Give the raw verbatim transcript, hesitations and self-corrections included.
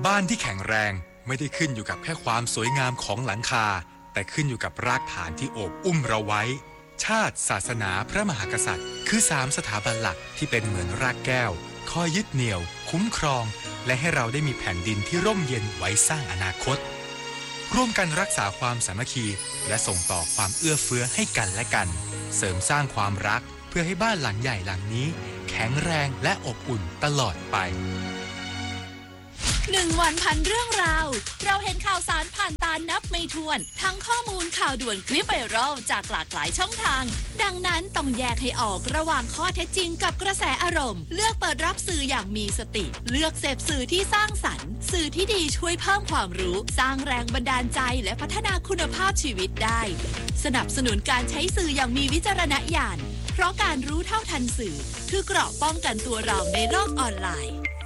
บ้านที่แข็งแรงไม่ได้ขึ้นอยู่กับแค่ความสวยงามของหลังคาแต่ขึ้นอยู่กับรากฐานที่โอบอุ้มเราไว้ชาติศาสนาพระมหากษัตริย์คือสามสถาบันหลักที่เป็นเหมือนรากแก้วคอยยึดเหนี่ยวคุ้มครองและให้เราได้มีแผ่นดินที่ร่มเย็นไว้สร้างอนาคตร่วมกันรักษาความสามัคคีและส่งต่อความเอื้อเฟื้อให้กันและกันเสริมสร้างความรักเพื่อให้บ้านหลังใหญ่หลังนี้แข็งแรงและอบอุ่นตลอดไปหนึ่งวันพันเรื่องราวเราเห็นข่าวสารผ่านตานับไม่ถ้วนทั้งข้อมูลข่าวด่วนคลิปไวรัลจากหลากหลายช่องทางดังนั้นต้องแยกให้ออกระหว่างข้อเท็จจริงกับกระแสอารมณ์เลือกเปิดรับสื่ออย่างมีสติเลือกเสพสื่อที่สร้างสรรค์สื่อที่ดีช่วยเพิ่มความรู้สร้างแรงบันดาลใจและพัฒนาคุณภาพชีวิตได้สนับสนุนการใช้สื่ออย่างมีวิจารณญาณเพราะการรู้เท่าทันสื่อคือเกราะป้องกันตัวเราในโลกออนไลน์